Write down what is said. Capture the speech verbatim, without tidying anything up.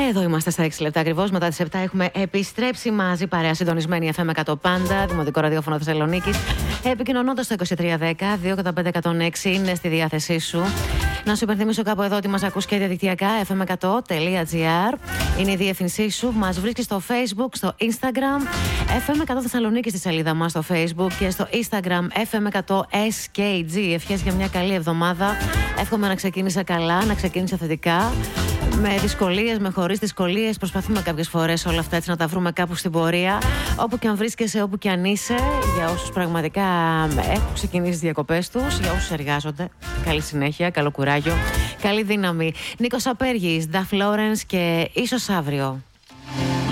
Εδώ είμαστε στα έξι λεπτά ακριβώς. Μετά τις επτά έχουμε επιστρέψει μαζί, παρέα συντονισμένη εφ εμ εκατό Πάντα, Δημοτικό Ραδιόφωνο Θεσσαλονίκης. Επικοινωνώντας στο είκοσι τρία δέκα δύο εκατό πέντε εκατόν έξι, είναι στη διάθεσή σου. Να σου υπενθυμίσω κάπου εδώ ότι μας ακούς και διαδικτυακά, εφ εμ εκατό τελεία τζι άρ. Είναι η διεύθυνσή σου. Μας βρίσκεις στο Facebook, στο Instagram, εφ εμ εκατό Θεσσαλονίκη στη σελίδα μας στο Facebook και στο Instagram εφ εμ εκατό ες κέι τζι. Ευχές για μια καλή εβδομάδα. Εύχομαι να ξεκίνησα καλά, να ξεκίνησα θετικά. Με δυσκολίες, με χωρίς δυσκολίες. Προσπαθούμε κάποιες φορές όλα αυτά έτσι να τα βρούμε κάπου στην πορεία. Όπου και αν βρίσκεσαι, όπου και αν είσαι. Για όσους πραγματικά έχουν ξεκινήσει τις διακοπές τους, για όσους εργάζονται, καλή συνέχεια, καλό κουράγιο, καλή δύναμη. Νίκος Απέργης, Νταφ Λόρενς και ίσως αύριο.